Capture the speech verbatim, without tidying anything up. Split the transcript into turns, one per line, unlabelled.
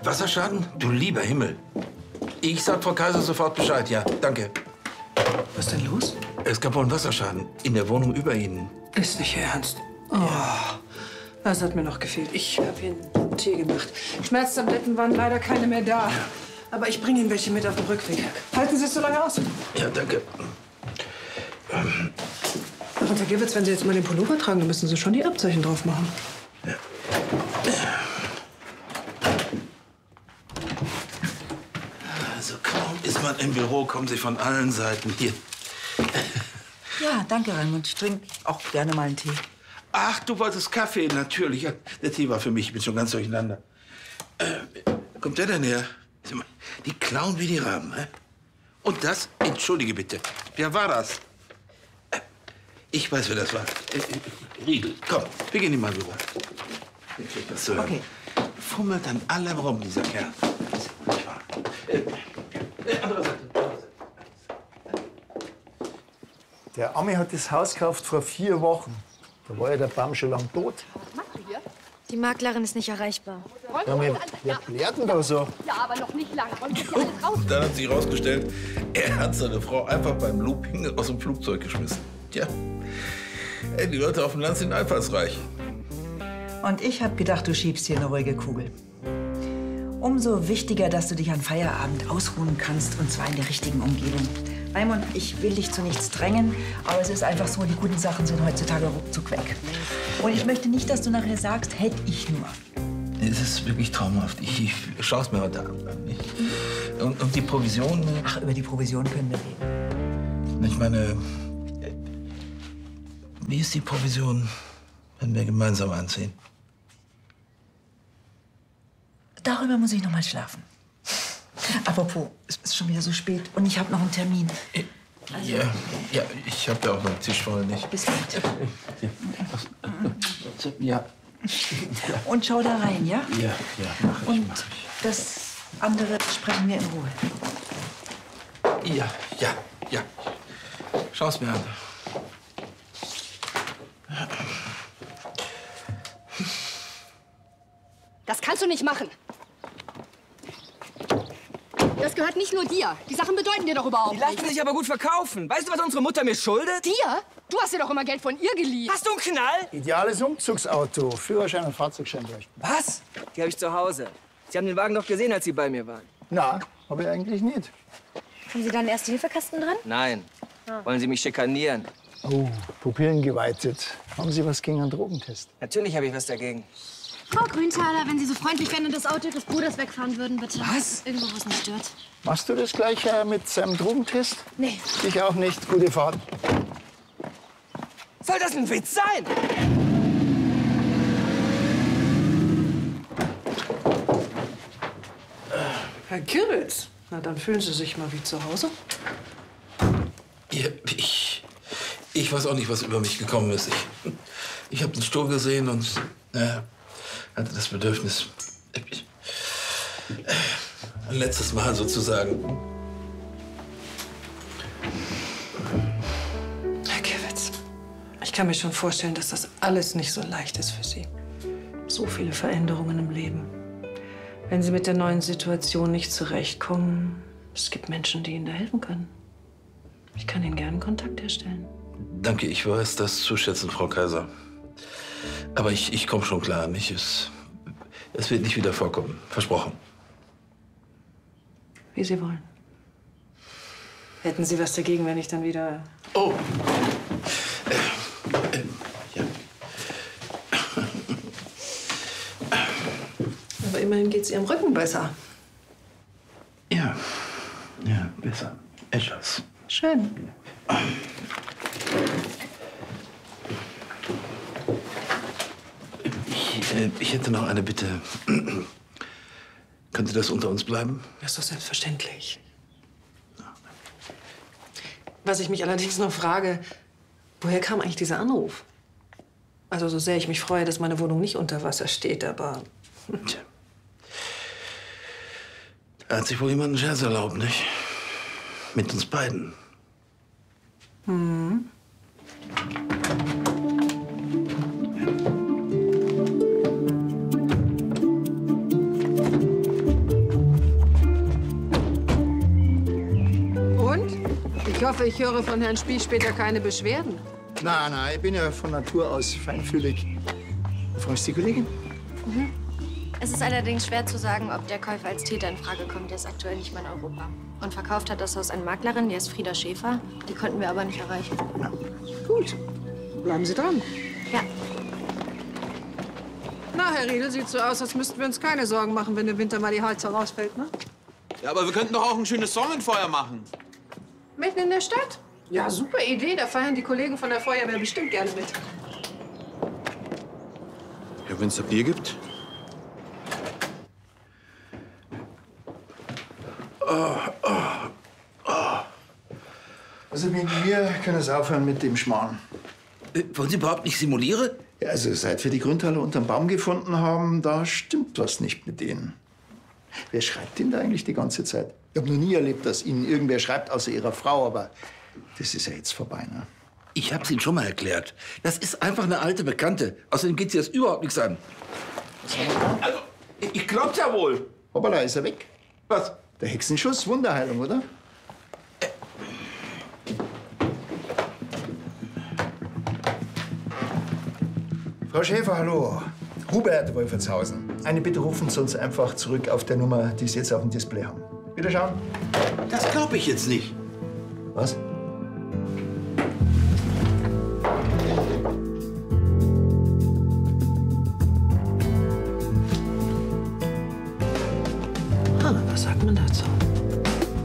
Wasserschaden? Du lieber Himmel. Ich sag Frau Kaiser sofort Bescheid, ja. Danke.
Was ist denn los?
Es gab wohl einen Wasserschaden in der Wohnung über Ihnen.
Ist nicht Ihr Ernst. Oh, das hat mir noch gefehlt. Ich habe Ihnen einen Tee gemacht. Schmerztabletten waren leider keine mehr da.
Ja.
Aber ich bringe Ihnen welche mit auf dem Rückweg. Halten Sie es so lange aus.
Ja, danke.
Ähm. Ach, und Herr Gewitz, wenn Sie jetzt mal den Pullover tragen, dann müssen Sie schon die Abzeichen drauf machen.
Ja. Also kaum ist man im Büro, kommen Sie von allen Seiten hier.
Ja, danke, Raimund. Ich trinke auch gerne mal einen Tee.
Ach, du wolltest Kaffee, natürlich. Ja, der Tee war für mich, ich bin schon ganz durcheinander. Äh, wo kommt der denn her? Die klauen wie die Raben, hä? Und das, entschuldige bitte, wer war das? Äh, ich weiß, wer das war. Äh, äh, Riegel, komm, wir gehen ihn mal rüber. Ich krieg das zu hören.
Okay.
Fummelt an allem rum, dieser Kerl. Das ist nicht wahr. Äh, äh, andere Seite.
Der Ami hat das Haus gekauft vor vier Wochen. Da war ja der Baum schon lang tot.
Die Maklerin ist nicht erreichbar.
Ja, wer, wer blärt denn da so?
Ja, aber noch nicht lange. Wollen wir alles raus?
Und dann hat sich herausgestellt, er hat seine Frau einfach beim Looping aus dem Flugzeug geschmissen. Tja, ey, die Leute auf dem Land sind einfallsreich.
Und ich habe gedacht, du schiebst hier eine ruhige Kugel. Umso wichtiger, dass du dich an Feierabend ausruhen kannst, und zwar in der richtigen Umgebung. Raimund, ich will dich zu nichts drängen, aber es ist einfach so, die guten Sachen sind heutzutage ruckzuck weg. Und ich möchte nicht, dass du nachher sagst, hätte ich nur.
Es ist wirklich traumhaft. Ich, ich schaue es mir heute Abend an. Ich, und, und die Provision?
Ach, über die Provision können wir reden.
Ich meine, wie ist die Provision, wenn wir gemeinsam anziehen?
Darüber muss ich noch mal schlafen. Apropos, es ist schon wieder so spät und ich habe noch einen Termin.
Also. Ja, ja, ich habe ja auch noch einen Tisch voll nicht.
Bis bald.
Ja.
Und schau da rein, ja?
Ja, ja, mach ich,
Und
mach ich.
das andere besprechen wir in Ruhe.
Ja, ja, ja. Schau's mir an.
Das kannst du nicht machen. Das gehört nicht nur dir. Die Sachen bedeuten dir doch überhaupt
Die lassen
nichts.
sich aber gut verkaufen. Weißt du, was unsere Mutter mir schuldet?
Dir? Du hast dir doch immer Geld von ihr geliehen.
Hast du einen Knall?
Ideales Umzugsauto. Führerschein und Fahrzeugschein bräuchten.
Was? Die habe ich zu Hause. Sie haben den Wagen doch gesehen, als Sie bei mir waren.
Na, habe ich eigentlich nicht.
Haben Sie da einen Erste-Hilfe-Kasten dran?
Nein. Wollen Sie mich schikanieren?
Oh, Pupillen geweitet. Haben Sie was gegen einen Drogentest?
Natürlich habe ich was dagegen.
Frau Grünthaler, wenn Sie so freundlich wären und das Auto Ihres Bruders wegfahren würden, bitte.
Was?
Irgendwo, wo es nicht stört.
Machst du das gleich äh, mit seinem Drogentest?
Nee.
Ich auch nicht. Gute Fahrt.
Soll das ein Witz sein?
Herr Kiritz, na dann fühlen Sie sich mal wie zu Hause.
Ja, ich, ich weiß auch nicht, was über mich gekommen ist. Ich, ich habe den Stuhl gesehen und naja, hatte das Bedürfnis, ich, ein letztes Mal sozusagen.
Herr Kiritz, ich kann mir schon vorstellen, dass das alles nicht so leicht ist für Sie. So viele Veränderungen im Leben. Wenn Sie mit der neuen Situation nicht zurechtkommen, es gibt Menschen, die Ihnen da helfen können. Ich kann Ihnen gerne Kontakt herstellen.
Danke, ich weiß das zu schätzen, Frau Kaiser. Aber ich, ich komme schon klar. Mich es, es wird nicht wieder vorkommen. Versprochen.
Wie Sie wollen. Hätten Sie was dagegen, wenn ich dann wieder...
Oh! Äh, äh, ja.
Aber immerhin geht's Ihrem Rücken besser.
Ja, ja, besser. Etwas.
Schön.
Ich, äh, ich hätte noch eine Bitte. Könnte das unter uns bleiben?
Das ist doch selbstverständlich. Was ich mich allerdings noch frage, woher kam eigentlich dieser Anruf? Also so sehr ich mich freue, dass meine Wohnung nicht unter Wasser steht, aber...
Tja. Da hat sich wohl jemand einen Scherz erlaubt, nicht? Mit uns beiden.
Hm. hoffe, ich höre von Herrn Spieß später keine Beschwerden.
Nein, nein, ich bin ja von Natur aus feinfühlig. Frau ist die Kollegin?
Mhm. Es ist allerdings schwer zu sagen, ob der Käufer als Täter in Frage kommt. Der ist aktuell nicht mehr in Europa. Und verkauft hat das Haus eine Maklerin, die heißt Frieda Schäfer. Die konnten wir aber nicht erreichen.
Ja.
Gut, bleiben Sie dran.
Ja.
Na, Herr Riedel, sieht so aus, als müssten wir uns keine Sorgen machen, wenn im Winter mal die Heizung ausfällt, ne?
Ja, aber wir könnten doch auch ein schönes Sonnenfeuer machen.
Mitten in der Stadt? Ja, super Idee. Da feiern die Kollegen von der Feuerwehr bestimmt gerne mit.
Ja, wenn es da Bier gibt.
Oh, oh, oh. Also wegen mir können Sie aufhören mit dem Schmarrn.
Äh, wollen Sie überhaupt nicht simulieren?
Ja, also seit wir die Grundhalle unterm Baum gefunden haben, da stimmt was nicht mit denen. Wer schreibt Ihnen da eigentlich die ganze Zeit? Ich habe noch nie erlebt, dass Ihnen irgendwer schreibt, außer Ihrer Frau, aber das ist ja jetzt vorbei, ne?
Ich hab's Ihnen schon mal erklärt. Das ist einfach eine alte Bekannte. Außerdem geht Sie das überhaupt nichts an.
Was haben wir da?
Also, ich glaub's ja wohl.
Hoppala, ist er weg?
Was?
Der Hexenschuss, Wunderheilung, oder? Frau Schäfer, hallo. Hubert Wolfertshausen. Eine Bitte, rufen Sie uns einfach zurück auf der Nummer, die Sie jetzt auf dem Display haben. Wiederschauen.
Das glaube ich jetzt nicht.
Was?